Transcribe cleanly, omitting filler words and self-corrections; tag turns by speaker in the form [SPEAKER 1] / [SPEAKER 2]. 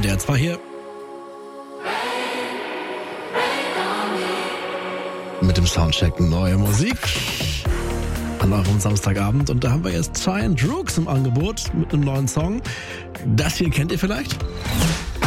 [SPEAKER 1] NDR 2 hier. Mit dem Soundcheck neue Musik an eurem Samstagabend. Und da haben wir jetzt Ty and Droogs im Angebot mit einem neuen Song. Das hier kennt ihr vielleicht?